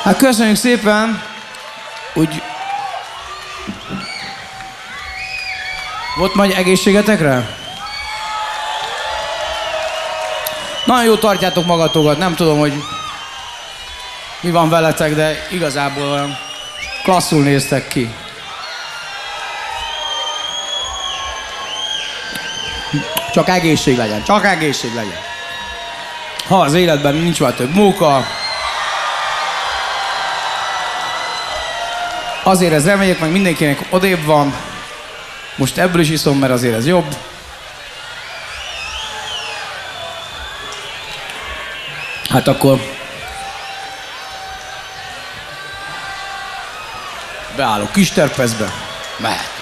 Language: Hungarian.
Hát köszönjük szépen, úgy... Volt majd egészségetekre? Nagyon jó tartjátok magatokat, nem tudom, hogy mi van veletek, de igazából olyan klasszul néztek ki. Csak egészség legyen, csak egészség legyen. Ha az életben nincs már több móka, azért ez reméljük, meg mindenkinek odébb van. Most ebből is iszom, mert azért ez jobb. Hát akkor beállok kis terpezbe, mehet.